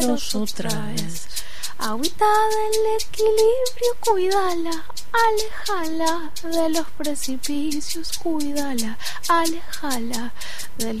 otra vez. Agüita del equilibrio, cuídala, aléjala de los precipicios, cuídala, aléjala del